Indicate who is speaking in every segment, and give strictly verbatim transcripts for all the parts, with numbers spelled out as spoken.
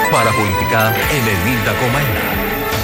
Speaker 1: Παραπολιτικά ενενήντα κόμμα ένα.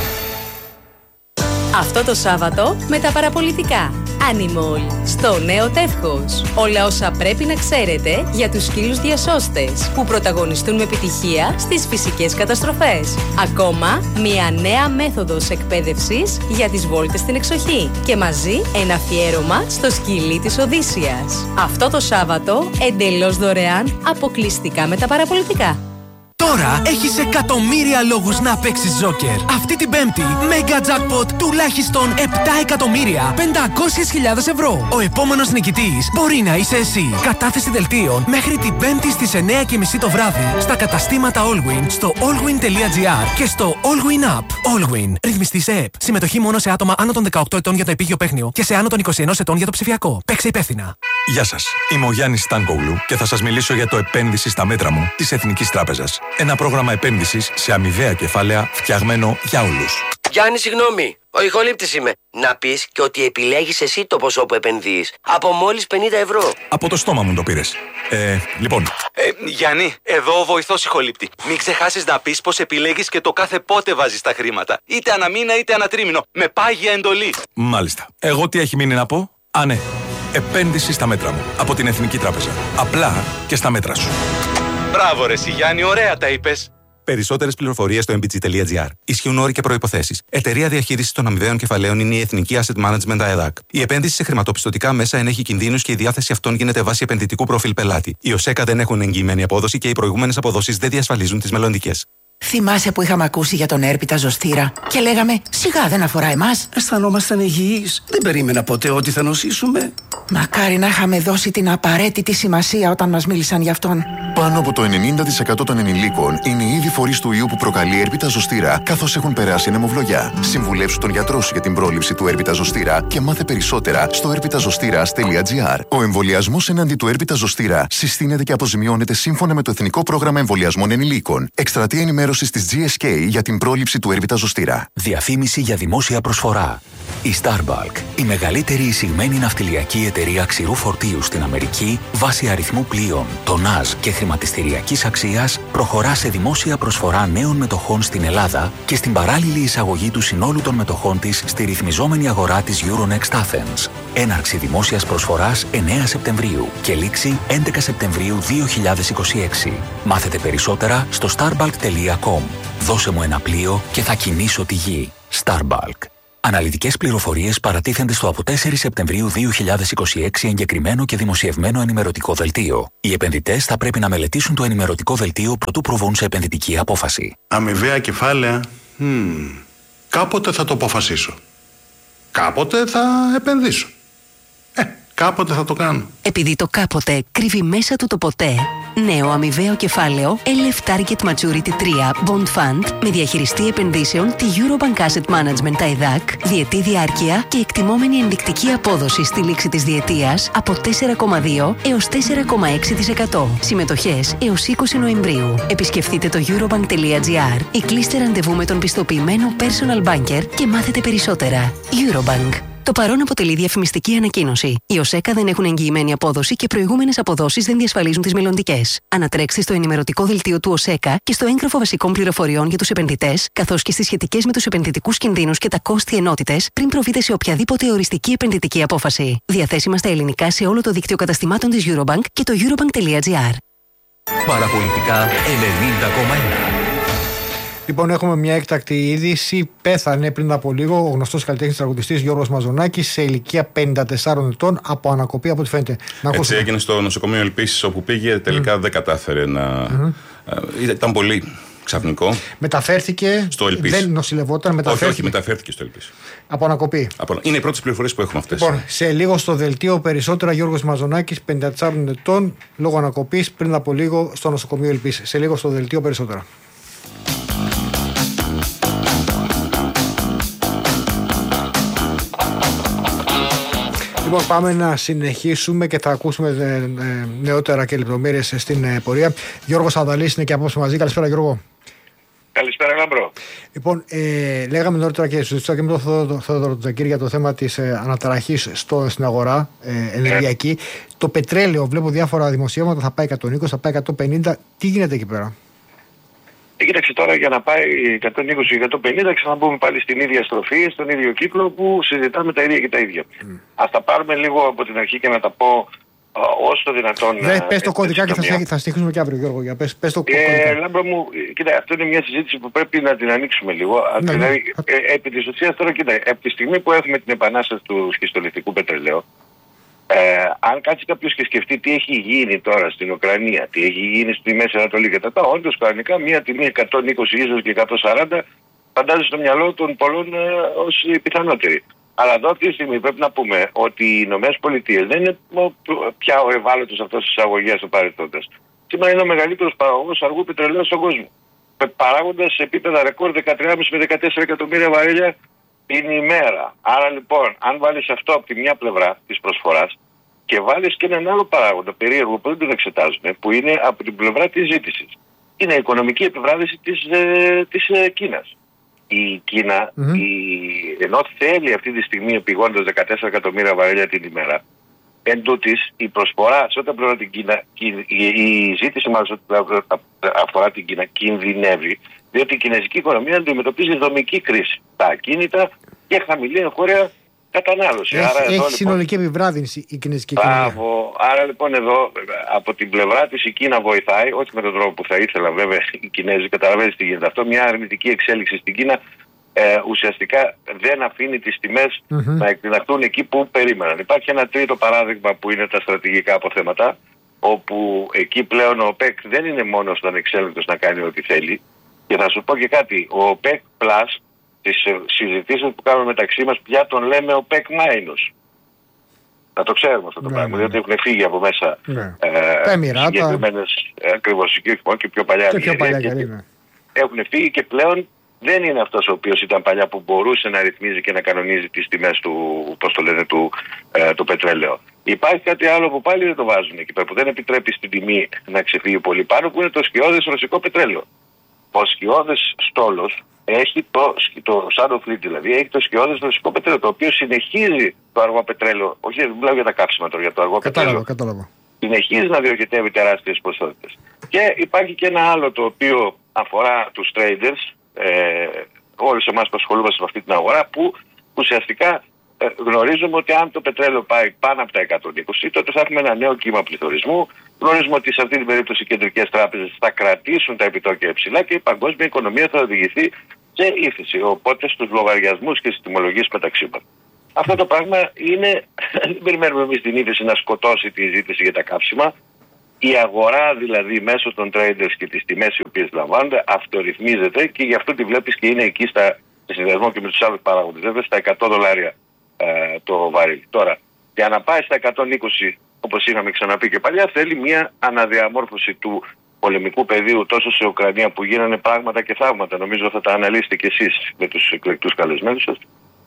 Speaker 2: Αυτό το Σάββατο με τα παραπολιτικά. Animal, στο νέο τεύχος. Όλα όσα πρέπει να ξέρετε για τους σκύλους διασώστες που πρωταγωνιστούν με επιτυχία στις φυσικές καταστροφές. Ακόμα μια νέα μέθοδος εκπαίδευσης για τις βόλτες στην εξοχή. Και μαζί ένα αφιέρωμα στο σκυλί της Οδύσσιας. Αυτό το Σάββατο εντελώς δωρεάν, αποκλειστικά με τα παραπολιτικά.
Speaker 3: Τώρα έχεις εκατομμύρια λόγους να παίξεις Joker. Αυτή την Πέμπτη, Mega Jackpot τουλάχιστον επτά εκατομμύρια πεντακόσιες χιλιάδες ευρώ. Ο επόμενος νικητής μπορεί να είσαι εσύ. Κατάθεση δελτίων μέχρι την Πέμπτη στις εννιά και μισή το βράδυ στα καταστήματα Allwyn, στο allwyn τελεία gr και στο Allwyn App. Allwyn. Ρυθμιστή σε ΕΠ. Συμμετοχή μόνο σε άτομα άνω των δεκαοκτώ ετών για το επίγειο παίχνιο και σε άνω των είκοσι ένα ετών για το ψηφιακό. Παίξε υπεύθυνα.
Speaker 4: Γεια σας. Είμαι ο Γιάννης Στάνκογλου και θα σας μιλήσω για το επένδυση στα μέτρα μου της Εθνικής Τράπεζας. Ένα πρόγραμμα επένδυσης σε αμοιβαία κεφάλαια φτιαγμένο για όλους.
Speaker 5: Γιάννη, συγγνώμη. Ο ηχολήπτης είμαι. Να πεις και ότι επιλέγεις εσύ το ποσό που επενδύεις. Από μόλις πενήντα ευρώ.
Speaker 4: Από το στόμα μου το πήρες. Ε, λοιπόν.
Speaker 6: Ε, Γιάννη, εδώ ο βοηθός ηχολήπτη. Μην ξεχάσεις να πεις πως επιλέγεις και το κάθε πότε βάζεις τα χρήματα. Είτε ανά μήνα είτε ανά τρίμηνο. Με πάγια εντολή.
Speaker 4: Μάλιστα. Εγώ τι έχει μείνει να πω? Α, ναι. Επένδυση στα μέτρα μου. Από την Εθνική Τράπεζα. Απλά και στα μέτρα σου.
Speaker 6: Μπράβο, ρε εσύ, Γιάννη, ωραία τα είπες.
Speaker 7: Περισσότερες πληροφορίες στο εμ μπι τζι τελεία τζι άρ. Ισχύουν όροι και προϋποθέσεις. Εταιρεία διαχείρισης των αμοιβαίων κεφαλαίων είναι η Εθνική Asset Management ΑΕΔΑΚ. Η επένδυση σε χρηματοπιστωτικά μέσα ενέχει κινδύνους και η διάθεση αυτών γίνεται βάσει επενδυτικού προφίλ πελάτη. Οι ΟΣΕΚΑ δεν έχουν εγγυημένη απόδοση και οι προηγούμενες αποδόσεις δεν διασφαλίζουν τις μελλοντικές.
Speaker 8: Θυμάσαι που είχαμε ακούσει για τον έρπιτα ζωστήρα και λέγαμε σιγά δεν αφορά εμάς.
Speaker 9: Αισθανόμασταν υγιείς. Δεν περίμενα ποτέ ότι θα νοσήσουμε.
Speaker 8: Μακάρι να είχαμε δώσει την απαραίτητη σημασία όταν μας μίλησαν γι' αυτόν.
Speaker 10: Πάνω από το ενενήντα τοις εκατό των ενηλίκων είναι ήδη φορείς του ιού που προκαλεί έρπιτα ζωστήρα καθώς έχουν περάσει νεμοβλογιά. Συμβουλέψου τον γιατρό σου για την πρόληψη του έρπιτα ζωστήρα και μάθε περισσότερα στο έρπιτα ζωστήρας τελεία τζι άρ. Ο εμβολιασμός εναντί του έρπιτα ζωστήρα συστήνεται και αποζημιώνεται σύμφωνα με το Εθνικό Πρόγραμμα Εμβολιασμών Ενηλίκων. Εκστρατεία ενημέρωσης της τζι ες κέι για την πρόληψη του έρπιτα ζωστήρα.
Speaker 1: Διαφήμιση για δημόσια προσφορά. Η Starbulk, η μεγαλύτερη εισηγμένη ναυτιλιακή εταιρεία ξηρού φορτίου στην Αμερική, βάσει αριθμού πλοίων, τονάζ και χρηματιστηριακής αξίας, προχωρά σε δημόσια προσφορά νέων μετοχών στην Ελλάδα και στην παράλληλη εισαγωγή του συνόλου των μετοχών της στη ρυθμιζόμενη αγορά της Euronext Athens. Έναρξη δημόσιας προσφοράς εννέα Σεπτεμβρίου και λήξη έντεκα Σεπτεμβρίου δύο χιλιάδες είκοσι έξι. Μάθετε περισσότερα στο starbulk τελεία com. Δώσε μου ένα πλοίο και θα κινήσω τη γη. Starbulk. Αναλυτικές πληροφορίες παρατίθενται στο από τέσσερις Σεπτεμβρίου δύο χιλιάδες είκοσι έξι εγκεκριμένο και δημοσιευμένο ενημερωτικό δελτίο. Οι επενδυτές θα πρέπει να μελετήσουν το ενημερωτικό δελτίο προτού προβούν σε επενδυτική απόφαση.
Speaker 11: Αμοιβαία κεφάλαια. Hmm. Κάποτε θα το αποφασίσω. Κάποτε θα επενδύσω. Ε, κάποτε θα το κάνω.
Speaker 12: Επειδή το κάποτε κρύβει μέσα του το ποτέ, νέο αμοιβαίο κεφάλαιο ελ εφ Target Maturity τρία Bond Fund με διαχειριστή επενδύσεων τη Eurobank Asset Management ΑΕΔΑΚ, διετή διάρκεια και εκτιμόμενη ενδεικτική απόδοση στη λήξη της διετίας από τέσσερα κόμμα δύο έως τέσσερα κόμμα έξι τοις εκατό. Συμμετοχές έως είκοσι Νοεμβρίου. Επισκεφτείτε το eurobank τελεία τζι άρ ή κλείστε ραντεβού με τον πιστοποιημένο personal banker και μάθετε περισσότερα. Eurobank. Το παρόν αποτελεί διαφημιστική ανακοίνωση. Οι ΟΣΕΚΑ δεν έχουν εγγυημένη απόδοση και προηγούμενες αποδόσεις δεν διασφαλίζουν τις μελλοντικές. Ανατρέξτε στο ενημερωτικό δελτίο του ΟΣΕΚΑ και στο έγγραφο βασικών πληροφοριών για τους επενδυτές, καθώς και στις σχετικές με τους επενδυτικούς κινδύνους και τα κόστη ενότητες, πριν προβείτε σε οποιαδήποτε οριστική επενδυτική απόφαση. Διαθέσιμα στα ελληνικά σε όλο το δίκτυο καταστημάτων της Eurobank και το eurobank τελεία τζι άρ.
Speaker 1: Παραπολιτικά ενενήντα κόμμα ένα.
Speaker 13: Λοιπόν, έχουμε μια έκτακτη είδηση. Πέθανε πριν από λίγο ο γνωστός καλλιτέχνης τραγουδιστής Γιώργος Μαζονάκης σε ηλικία πενήντα τεσσάρων ετών από ανακοπή, από ό,τι φαίνεται.
Speaker 14: Να Έτσι έγινε στο νοσοκομείο Ελπίσης, όπου πήγε, τελικά mm. δεν κατάφερε να. Mm-hmm. Ήταν πολύ ξαφνικό.
Speaker 13: Μεταφέρθηκε.
Speaker 14: Στο Ελπίς.
Speaker 13: Δεν νοσηλευόταν, μεταφέρθηκε.
Speaker 14: Όχι, όχι, μεταφέρθηκε στο Ελπίς.
Speaker 13: Από ανακοπή.
Speaker 14: Από... Είναι οι πρώτες πληροφορίες που έχουμε αυτές.
Speaker 13: Λοιπόν, σε λίγο στο δελτίο περισσότερα. Γιώργος Μαζονάκης, πενήντα τεσσάρων ετών, λόγω ανακοπής, πριν από λίγο στο νοσοκομείο Ελπίσης. Σε λίγο στο δελτίο περισσότερα. Λοιπόν, πάμε να συνεχίσουμε και θα ακούσουμε νεότερα και λεπτομέρειες στην πορεία. Γιώργος Αδαλής είναι και απόψε μαζί. Καλησπέρα, Γιώργο.
Speaker 15: Καλησπέρα, Λαμπρό.
Speaker 13: Λοιπόν, ε, λέγαμε νωρίτερα και συζητήσαμε και με τον Θόδωρο Τζακίρη για το θέμα της ε, αναταραχής στο, στην αγορά ε, ενεργειακή. Yeah. Το πετρέλαιο, βλέπω διάφορα δημοσιεύματα, θα πάει εκατόν είκοσι, θα πάει εκατόν πενήντα. Τι γίνεται εκεί πέρα?
Speaker 15: Ε, κοίταξε τώρα, για να πάει εκατόν είκοσι εκατόν πενήντα, ξαναμπούμε πάλι στην ίδια στροφή, στον ίδιο κύκλο που συζητάμε τα ίδια και τα ίδια. Mm. Ας τα πάρουμε λίγο από την αρχή και να τα πω όσο δυνατόν.
Speaker 13: Ναι, πες το κωδικά και θα, θα στοιχήσουμε και αύριο, Γιώργο. Για πες, πες το
Speaker 15: ε, Λάμπρο μου, κοίτα, αυτό είναι μια συζήτηση που πρέπει να την ανοίξουμε λίγο. Ναι, δηλαδή, ναι. Ε, επί της ουσίας τώρα, κοίτα, από τη στιγμή που έχουμε την επανάσταση του σχιστολιθικού πετρελαίου, ε, αν κάτσει κάποιος και σκεφτεί τι έχει γίνει τώρα στην Ουκρανία, τι έχει γίνει στη Μέση Ανατολή και τα τα, όντως κανονικά μια τιμή εκατόν είκοσι ίσως και εκατόν σαράντα φαντάζει στο μυαλό των πολλών ε, ως πιθανότερη. Αλλά εδώ αυτή τη στιγμή πρέπει να πούμε ότι οι Ηνωμένες Πολιτείες δεν είναι πια ο ευάλωτος αυτός της εισαγωγής του παρελθόντος. Σήμερα είναι ο μεγαλύτερος παραγωγός αργού πετρελαίου στον κόσμο. Παράγοντας σε επίπεδα ρεκόρ δεκατρία κόμμα πέντε με δεκατέσσερα εκατομμύρια βαρέλια την ημέρα. Άρα λοιπόν, αν βάλεις αυτό από τη μια πλευρά της προσφοράς και βάλεις και έναν άλλο παράγοντα περίεργο που δεν τον εξετάζουν, που είναι από την πλευρά της ζήτησης, είναι η οικονομική επιβράδυση της, ε, της ε, Κίνας. Η Κίνα, mm-hmm. η, ενώ θέλει αυτή τη στιγμή επιγόντως δεκατέσσερα εκατομμύρια βαρέλια την ημέρα, εν τούτης η προσφορά σε ό,τι αφορά την Κίνα, η, η ζήτηση μας αφορά την Κίνα κινδυνεύει, διότι η κινέζικη οικονομία αντιμετωπίζει δομική κρίση. Τα ακίνητα και χαμηλή εγχώρια κατανάλωση.
Speaker 13: Έχει,
Speaker 15: άρα
Speaker 13: έχει
Speaker 15: εδώ,
Speaker 13: συνολική λοιπόν, επιβράδυνση η κινέζικη οικονομία.
Speaker 15: Άρα λοιπόν εδώ από την πλευρά της η Κίνα βοηθάει, όχι με τον τρόπο που θα ήθελα βέβαια οι Κινέζοι, καταλαβαίνεις τι γίνεται. Αυτό μια αρνητική εξέλιξη στην Κίνα ε, ουσιαστικά δεν αφήνει τις τιμές mm-hmm. να εκτιναχθούν εκεί που περίμεναν. Υπάρχει ένα τρίτο παράδειγμα που είναι τα στρατηγικά αποθέματα, όπου εκεί πλέον ο ΟΠΕΚ δεν είναι μόνος ανεξέλεγκτος να κάνει ό,τι θέλει. Και θα σου πω και κάτι, ο ΟΠΕΚ Plus, τις συζητήσεις που κάνουμε μεταξύ μας, πια τον λέμε ΟΠΕΚ Minus. Να το ξέρουμε αυτό το ναι, πράγμα, ναι, διότι έχουν φύγει από μέσα
Speaker 13: ναι.
Speaker 15: ε, συγκεκριμένες ακριβώς και πιο παλιά
Speaker 13: και πιο παλιά καλή, ναι.
Speaker 15: Έχουν φύγει και πλέον δεν είναι αυτός ο οποίος ήταν παλιά που μπορούσε να ρυθμίζει και να κανονίζει τις τιμές του, πώς το λένε, του, ε, του πετρελαίου. Υπάρχει κάτι άλλο που πάλι δεν το βάζουν εκεί πέρα, που δεν επιτρέπει στην τιμή να ξεφύγει πολύ πάνω, που είναι το σκιώδες ρωσικό πετρέλαιο. Ο σκιώδες στόλος έχει το, το Shadow Fleet δηλαδή, έχει το σκιώδες ρωσικό πετρέλαιο, το οποίο συνεχίζει το αργό πετρέλαιο, όχι δεν μιλάω για τα κάψιμα τώρα, για το αργό
Speaker 13: κατάλαβα,
Speaker 15: πετρέλαιο,
Speaker 13: κατάλαβα.
Speaker 15: συνεχίζει να διοχετεύει τεράστιες ποσότητες. Και υπάρχει και ένα άλλο το οποίο αφορά τους traders, ε, όλους εμάς που ασχολούμαστε με αυτή την αγορά, που ουσιαστικά ε, γνωρίζουμε ότι αν το πετρέλαιο πάει πάνω από τα εκατόν είκοσι, τότε θα έχουμε ένα νέο κύμα πληθωρισμού. Γνωρίζουμε ότι σε αυτή την περίπτωση οι κεντρικές τράπεζες θα κρατήσουν τα επιτόκια υψηλά και η παγκόσμια οικονομία θα οδηγηθεί σε ύφεση. Οπότε στους λογαριασμούς και στις τιμολογίες μεταξύ μας. Αυτό το πράγμα είναι, δεν περιμένουμε εμείς την ύφεση να σκοτώσει τη ζήτηση για τα καύσιμα. Η αγορά δηλαδή μέσω των traders και τις τιμές οι οποίες λαμβάνονται αυτορυθμίζεται και γι' αυτό τη βλέπεις και είναι εκεί στα, σε συνδυασμό και με τους άλλους παράγοντες, βέβαια στα εκατό δολάρια ε, το βαρύλι. Τώρα, για να πάει στα εκατόν είκοσι, όπως είχαμε ξαναπεί και παλιά, θέλει μια αναδιαμόρφωση του πολεμικού πεδίου τόσο σε Ουκρανία που γίνανε πράγματα και θαύματα. Νομίζω θα τα αναλύσετε κι εσείς με τους εκλεκτούς καλεσμένους σας.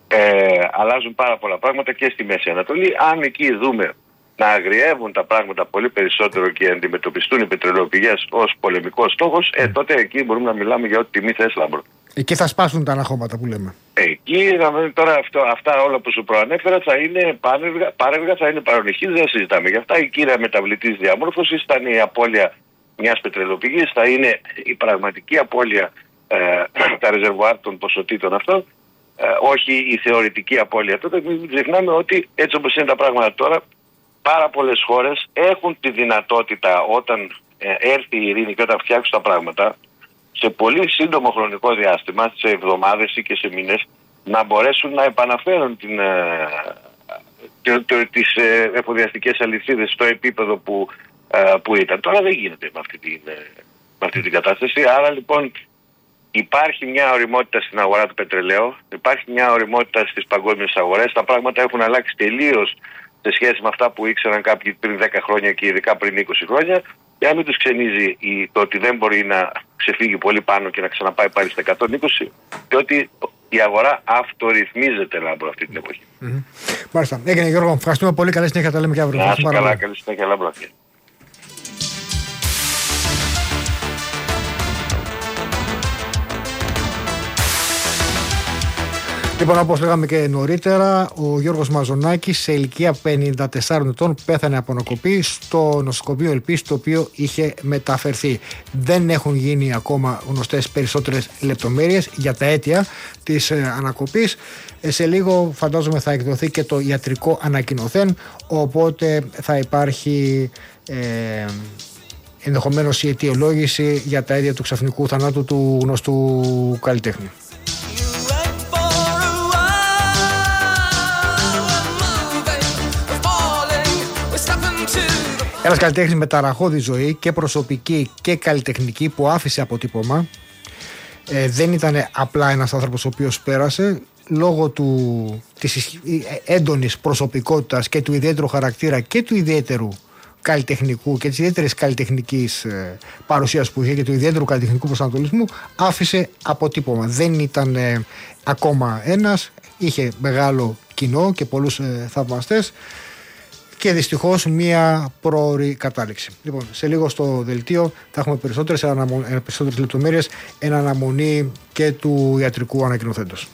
Speaker 15: Ε, αλλάζουν πάρα πολλά πράγματα και στη Μέση Ανατολή. Αν εκεί δούμε να αγριεύουν τα πράγματα πολύ περισσότερο και αντιμετωπιστούν οι πετρελαιοπηγές ως πολεμικός στόχος, ε, τότε εκεί μπορούμε να μιλάμε για ό,τι τιμή θες, Λάμπρο.
Speaker 13: Εκεί θα σπάσουν τα αναχώματα που λέμε.
Speaker 15: Εκεί τώρα αυτό, αυτά όλα που σου προανέφερα θα είναι πάρεργα, πάρεργα θα είναι παρονυχής, δεν συζητάμε. Γι' αυτά η κύρια μεταβλητής διαμόρφωσης θα είναι η απώλεια μιας πετρελαιοπηγής, θα είναι η πραγματική απώλεια ε, τα ρεζερβουάρ των ποσοτήτων αυτών, ε, όχι η θεωρητική απώλεια. Τότε μην ξεχνάμε ότι έτσι όπως είναι τα πράγματα τώρα, πάρα πολλές χώρες έχουν τη δυνατότητα όταν ε, έρθει η ειρήνη και όταν φτιάξουν τα πράγματα, σε πολύ σύντομο χρονικό διάστημα, σε εβδομάδες ή και σε μήνες, να μπορέσουν να επαναφέρουν την, ε, τις ε, εφοδιαστικές αλυσίδες στο επίπεδο που, ε, που ήταν. Τώρα δεν γίνεται με αυτή, την, ε, με αυτή την κατάσταση. Άρα λοιπόν υπάρχει μια ωριμότητα στην αγορά του πετρελαίου, υπάρχει μια ωριμότητα στις παγκόσμιες αγορές. Τα πράγματα έχουν αλλάξει τελείως σε σχέση με αυτά που ήξεραν κάποιοι πριν δέκα χρόνια και ειδικά πριν είκοσι χρόνια. Και αν μην τους ξενίζει το ότι δεν μπορεί να ξεφύγει πολύ πάνω και να ξαναπάει πάλι στα εκατόν είκοσι, και ότι η αγορά αυτορυθμίζεται, Λάμπρο, αυτή την εποχή.
Speaker 13: Mm-hmm. Μάλιστα. Έγινε, Γιώργο. Ευχαριστούμε πολύ. Καλή συνέχεια. Τα λέμε και αύριο.
Speaker 15: Να είσαι καλά. Καλή συνέχεια, Λάμπρο.
Speaker 13: Λοιπόν, όπως λέγαμε και νωρίτερα, ο Γιώργος Μαζονάκης σε ηλικία πενήντα τεσσάρων ετών πέθανε από ανακοπή στο νοσοκομείο Ελπής, το οποίο είχε μεταφερθεί. Δεν έχουν γίνει ακόμα γνωστές περισσότερες λεπτομέρειες για τα αίτια της ε, ανακοπής. Ε, σε λίγο φαντάζομαι θα εκδοθεί και το ιατρικό ανακοινωθέν, οπότε θα υπάρχει ε, ενδεχομένως η αιτιολόγηση για τα αίτια του ξαφνικού θανάτου του γνωστού καλλιτέχνη. Ένας καλλιτέχνης με ταραχώδη ζωή και προσωπική και καλλιτεχνική που άφησε αποτύπωμα. Ε, δεν ήταν απλά ένας άνθρωπος ο οποίος πέρασε, λόγω του, της έντονης προσωπικότητας και του ιδιαίτερου χαρακτήρα και του ιδιαίτερου καλλιτεχνικού και της ιδιαίτερης καλλιτεχνικής ε, παρουσίας που είχε και του ιδιαίτερου καλλιτεχνικού προσανατολισμού, άφησε αποτύπωμα. Δεν ήταν ε, ακόμα ένας, είχε μεγάλο κοινό και πολλούς ε, θαυμαστές. Και δυστυχώς μία πρόωρη κατάληξη. Λοιπόν, σε λίγο στο δελτίο θα έχουμε περισσότερες, αναμο... περισσότερες λεπτομέρειες εν αναμονή και του ιατρικού ανακοινωθέντος.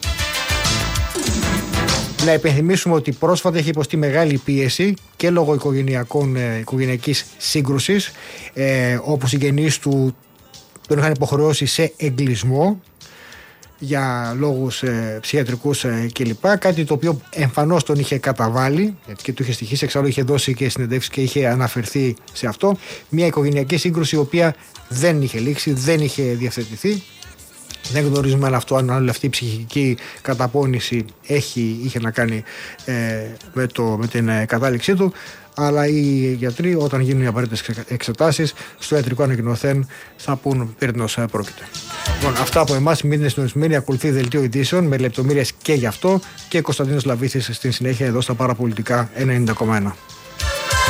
Speaker 13: Να υπενθυμίσουμε ότι πρόσφατα έχει υποστεί μεγάλη πίεση και λόγω οικογενειακών, ε, οικογενειακής σύγκρουσης, ε, όπου συγγενείς του τον είχαν υποχρεώσει σε εγκλισμό για λόγους ε, ψυχιατρικούς ε, κλπ. Κάτι το οποίο εμφανώς τον είχε καταβάλει και του είχε στοιχήσει, εξάλλου είχε δώσει και συνεντεύξεις και είχε αναφερθεί σε αυτό. Μια οικογενειακή σύγκρουση η οποία δεν είχε λήξει, δεν είχε διευθετηθεί. Δεν γνωρίζουμε αν αυτό, αν όλη αυτή η ψυχική καταπώνηση έχει, είχε να κάνει ε, με, το, με την ε, κατάληξή του. Αλλά οι γιατροί, όταν γίνουν οι απαραίτητες εξετάσεις, στο ιατρικό ανακοινωθέν θα πούν περί τίνος πρόκειται. Λοιπόν, αυτά από εμάς. Μείνετε συντονισμένοι. Ακολουθεί δελτίο ειδήσεων με λεπτομέρειες και γι' αυτό. Και Κωνσταντίνος Λαβίθης στην συνέχεια εδώ στα Παραπολιτικά ενενήντα κόμμα ένα.